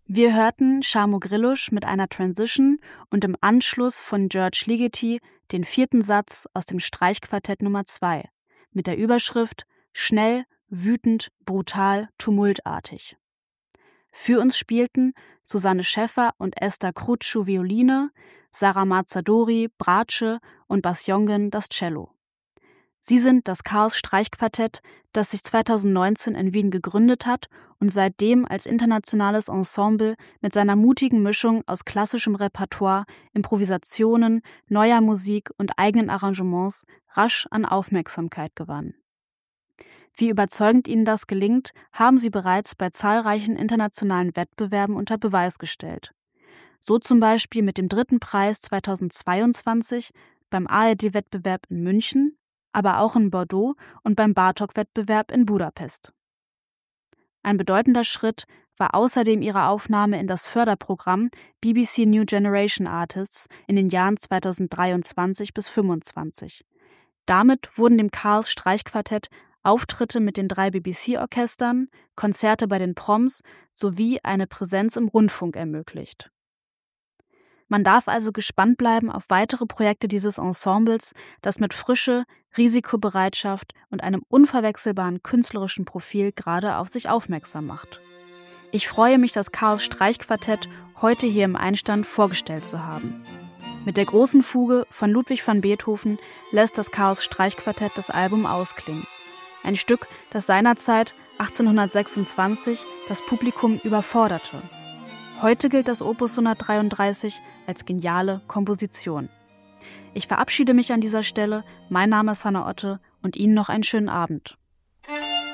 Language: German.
Wir hörten Jarmo Grillusch mit einer Transition und im Anschluss von György Ligeti den 4. Satz aus dem Streichquartett Nummer 2 mit der Überschrift »Schnell, wütend, brutal, tumultartig«. Für uns spielten Susanne Schäffer und Esther Krutschu Violine, Sarah Mazzadori Bratsche und Bas Jongen das Cello. Sie sind das Chaos Streichquartett, das sich 2019 in Wien gegründet hat und seitdem als internationales Ensemble mit seiner mutigen Mischung aus klassischem Repertoire, Improvisationen, neuer Musik und eigenen Arrangements rasch an Aufmerksamkeit gewann. Wie überzeugend ihnen das gelingt, haben sie bereits bei zahlreichen internationalen Wettbewerben unter Beweis gestellt. So zum Beispiel mit dem 3. Preis 2022 beim ARD-Wettbewerb in München, aber auch in Bordeaux und beim Bartók-Wettbewerb in Budapest. Ein bedeutender Schritt war außerdem ihre Aufnahme in das Förderprogramm BBC New Generation Artists in den Jahren 2023 bis 2025. Damit wurden dem Chaos Streichquartett Auftritte mit den 3 BBC-Orchestern, Konzerte bei den Proms sowie eine Präsenz im Rundfunk ermöglicht. Man darf also gespannt bleiben auf weitere Projekte dieses Ensembles, das mit Frische, Risikobereitschaft und einem unverwechselbaren künstlerischen Profil gerade auf sich aufmerksam macht. Ich freue mich, das Chaos Streichquartett heute hier im Einstand vorgestellt zu haben. Mit der großen Fuge von Ludwig van Beethoven lässt das Chaos Streichquartett das Album ausklingen. Ein Stück, das seinerzeit 1826 das Publikum überforderte. Heute gilt das Opus 133 als geniale Komposition. Ich verabschiede mich an dieser Stelle. Mein Name ist Hanna Otte und Ihnen noch einen schönen Abend.